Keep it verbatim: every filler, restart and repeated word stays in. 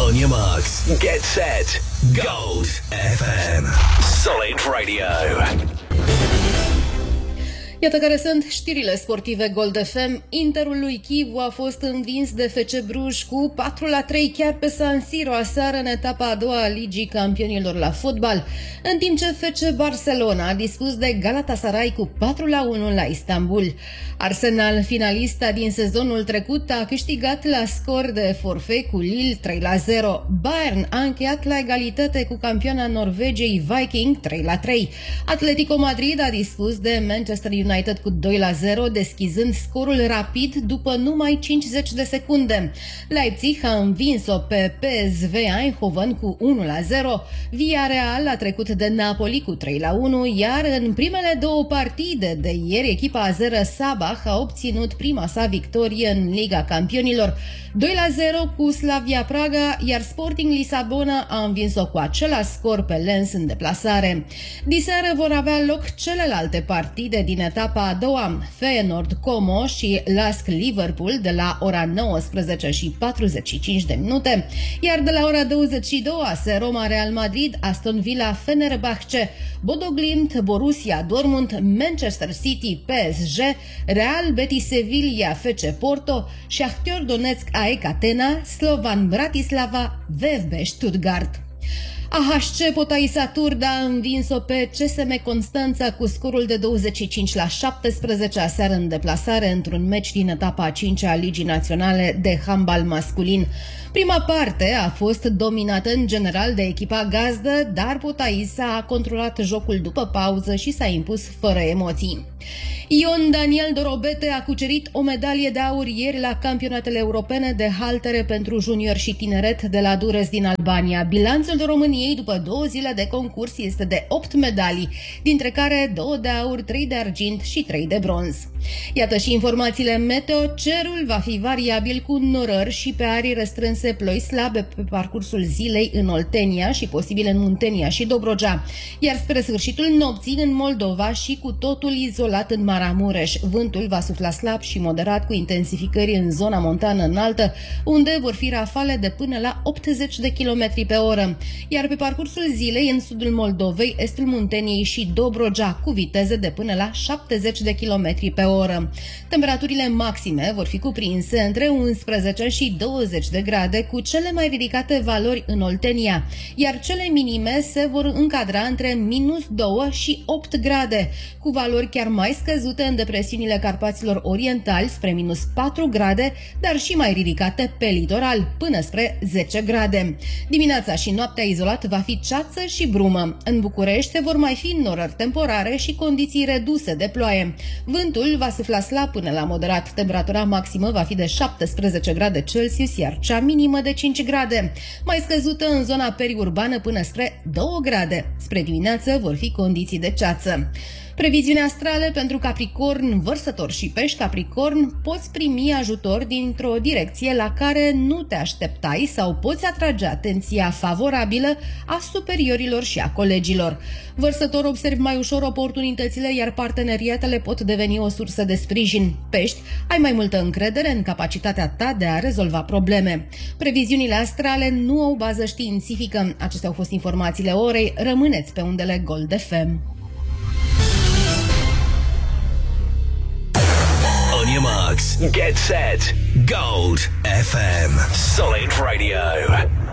On your marks, get set, Gold F M. Solid Radio. Iată care sunt știrile sportive Gold F M. Interul lui Chivu a fost învins de F C Bruj cu patru la trei chiar pe San Siro aseară în etapa a doua a Ligii Campionilor la fotbal, în timp ce F C Barcelona a dispus de Galatasaray cu patru la unu la Istanbul. Arsenal, finalista din sezonul trecut, a câștigat la scor de forfet cu Lille trei la zero. Bayern a încheiat la egalitate cu campioana Norvegiei Viking trei la trei. Atletico Madrid a dispus de Manchester United cu doi la zero, deschizând scorul rapid după numai cincizeci de secunde. Leipzig a învins-o pe P S V Eindhoven cu unu la zero. Villarreal a trecut de Napoli cu trei la unu, iar în primele două partide de ieri, echipa azeră Sabah a obținut prima sa victorie în Liga Campionilor, doi la zero cu Slavia Praga, iar Sporting Lisabona a învins-o cu același scor pe Lens în deplasare. Diseară vor avea loc celelalte partide din etapa a doua, Feyenoord Como și Lask Liverpool de la ora nouăsprezece și patruzeci și cinci de minute, iar de la ora douăzeci și două A S Roma Real Madrid, Aston Villa Fenerbahce, Bodo Glimt Borussia Dortmund, Manchester City P S G, Real Betis Sevilla F C Porto, Shakhtar Donetsk A E K Atena, Slovan Bratislava V F B Stuttgart. A H C Potaisa Turda a învins-o pe C S M Constanța cu scorul de douăzeci și cinci la șaptesprezece aseară în deplasare într-un meci din etapa a cincea a Ligii Naționale de handbal masculin. Prima parte a fost dominată în general de echipa gazdă, dar Potaisa a controlat jocul după pauză și s-a impus fără emoții. Ion Daniel Dorobete a cucerit o medalie de aur ieri la campionatele europene de haltere pentru junior și tineret de la Durrës din Albania. Bilanțul României după două zile de concurs este de opt medalii, dintre care două de aur, trei de argint și trei de bronz. Iată și informațiile meteo. Cerul va fi variabil cu norări și pe arii restrânse ploi slabe pe parcursul zilei în Oltenia și posibil în Muntenia și Dobrogea, iar spre sfârșitul nopții în Moldova și cu totul izolat în Maramureș. Vântul va sufla slab și moderat cu intensificări în zona montană înaltă, unde vor fi rafale de până la optzeci de kilometri pe oră, iar pe parcursul zilei în sudul Moldovei, estul Munteniei și Dobrogea cu viteze de până la șaptezeci de kilometri pe oră. Temperaturile maxime vor fi cuprinse între unsprezece și douăzeci de grade, cu cele mai ridicate valori în Oltenia, iar cele minime se vor încadra între minus doi și opt grade, cu valori chiar mai scăzute în depresiunile Carpaților Orientali spre minus patru grade, dar și mai ridicate pe litoral, până spre zece grade. Dimineața și noaptea izolat va fi ceață și brumă. În București vor mai fi norări temporare și condiții reduse de ploaie. Vântul va sufla slab până la moderat. Temperatura maximă va fi de șaptesprezece grade Celsius, iar cea minimă de cinci grade, mai scăzută în zona periurbană până spre două grade. Spre dimineață vor fi condiții de ceață. Previziuni astrale pentru Capricorn, Vărsător și Pești. Capricorn, poți primi ajutor dintr-o direcție la care nu te așteptai sau poți atrage atenția favorabilă a superiorilor și a colegilor. Vărsător, observi mai ușor oportunitățile, iar parteneriatele pot deveni o sursă de sprijin. Pești, ai mai multă încredere în capacitatea ta de a rezolva probleme. Previziunile astrale nu au bază științifică. Acestea au fost informațiile orei. Rămâneți pe undele Gold F M. On your marks, get set, Gold F M. Solid Radio.